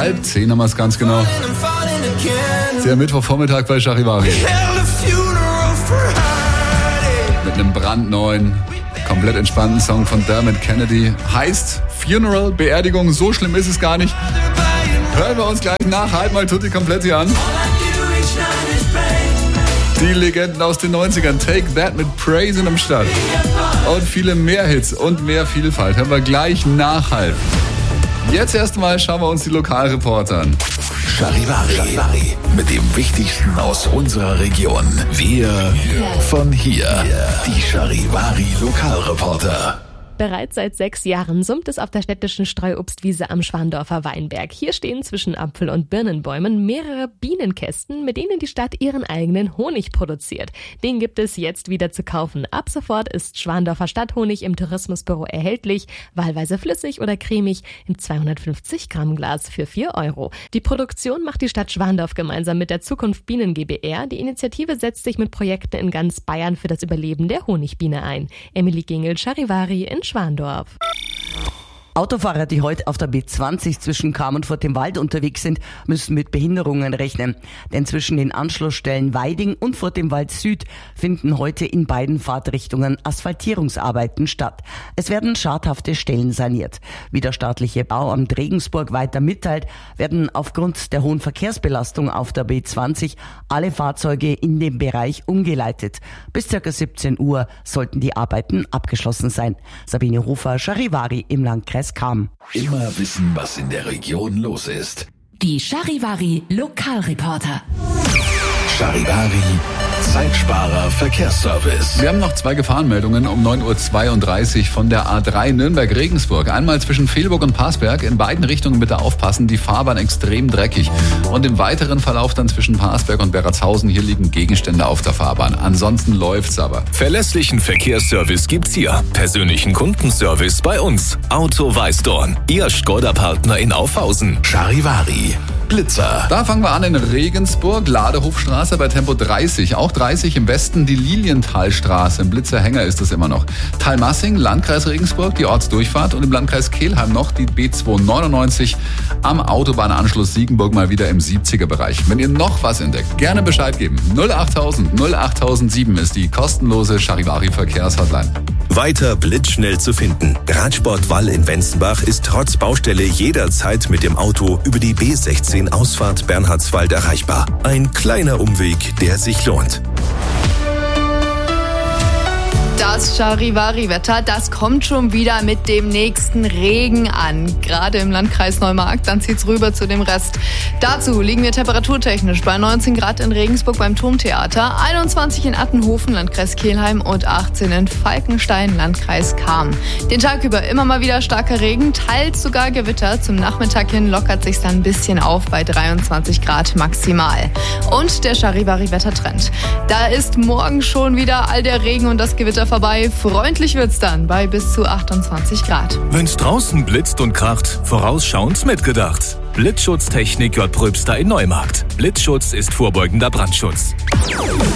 9:30 haben wir es ganz genau. Sehr Mittwochvormittag bei Charivari. Mit einem brandneuen, komplett entspannten Song von Dermot Kennedy. Heißt Funeral, Beerdigung, so schlimm ist es gar nicht. Hören wir uns gleich nach. Halt mal Tutti Kompletti an. Die Legenden aus den 90ern. Take That mit Praise in am Start. Und viele mehr Hits und mehr Vielfalt. Hören wir gleich nach halb. Jetzt erstmal schauen wir uns die Lokalreporter an. Charivari. Mit dem Wichtigsten aus unserer Region. Wir von hier. Die Charivari Lokalreporter. Bereits seit 6 Jahren summt es auf der städtischen Streuobstwiese am Schwandorfer Weinberg. Hier stehen zwischen Apfel- und Birnenbäumen mehrere Bienenkästen, mit denen die Stadt ihren eigenen Honig produziert. Den gibt es jetzt wieder zu kaufen. Ab sofort ist Schwandorfer Stadthonig im Tourismusbüro erhältlich, wahlweise flüssig oder cremig, im 250 Gramm Glas für 4 €. Die Produktion macht die Stadt Schwandorf gemeinsam mit der Zukunft Bienen GbR. Die Initiative setzt sich mit Projekten in ganz Bayern für das Überleben der Honigbiene ein. Emily Gingel, Charivari in Schwandorf. Autofahrer, die heute auf der B20 zwischen Cham und Furt im Wald unterwegs sind, müssen mit Behinderungen rechnen. Denn zwischen den Anschlussstellen Weiding und Furt im Wald Süd finden heute in beiden Fahrtrichtungen Asphaltierungsarbeiten statt. Es werden schadhafte Stellen saniert. Wie der staatliche Bauamt Regensburg weiter mitteilt, werden aufgrund der hohen Verkehrsbelastung auf der B20 alle Fahrzeuge in den Bereich umgeleitet. Bis ca. 17 Uhr sollten die Arbeiten abgeschlossen sein. Sabine Hofer, Charivari im Landkreis Cham. Immer wissen, was in der Region los ist. Die Charivari Lokalreporter. Charivari, Zeitsparer Verkehrsservice. Wir haben noch 2 Gefahrenmeldungen um 9:32 Uhr von der A3 Nürnberg-Regensburg. Einmal zwischen Velburg und Parsberg. In beiden Richtungen bitte aufpassen, die Fahrbahn extrem dreckig. Und im weiteren Verlauf dann zwischen Parsberg und Beratshausen. Hier liegen Gegenstände auf der Fahrbahn. Ansonsten läuft's aber. Verlässlichen Verkehrsservice gibt's hier. Persönlichen Kundenservice bei uns. Auto Weißdorn. Ihr Skoda-Partner in Aufhausen. Charivari. Blitzer. Da fangen wir an in Regensburg, Ladehofstraße bei Tempo 30. Auch 30 im Westen die Lilienthalstraße. Im Blitzerhänger ist das immer noch. Talmassing, Landkreis Regensburg, die Ortsdurchfahrt. Und im Landkreis Kelheim noch die B299 am Autobahnanschluss Siegenburg mal wieder im 70er-Bereich. Wenn ihr noch was entdeckt, gerne Bescheid geben. 08000 08007 ist die kostenlose Charivari-Verkehrshotline. Weiter blitzschnell zu finden. Radsport Wall in Wenzenbach ist trotz Baustelle jederzeit mit dem Auto über die B16 Ausfahrt Bernhardswald erreichbar. Ein kleiner Umweg, der sich lohnt. Das Charivari-Wetter, das kommt schon wieder mit dem nächsten Regen an. Gerade im Landkreis Neumarkt, dann zieht's rüber zu dem Rest. Dazu liegen wir temperaturtechnisch bei 19 Grad in Regensburg beim Turmtheater, 21 in Attenhofen, Landkreis Kelheim und 18 in Falkenstein, Landkreis Cham. Den Tag über immer mal wieder starker Regen, teils sogar Gewitter. Zum Nachmittag hin lockert sich's dann ein bisschen auf bei 23 Grad maximal. Und der Charivari-Wettertrend. Da ist morgen schon wieder all der Regen und das Gewitter vorbei. Freundlich wird's dann bei bis zu 28 Grad. Wenn's draußen blitzt und kracht, vorausschauend mitgedacht. Blitzschutztechnik J. Pröbster in Neumarkt. Blitzschutz ist vorbeugender Brandschutz.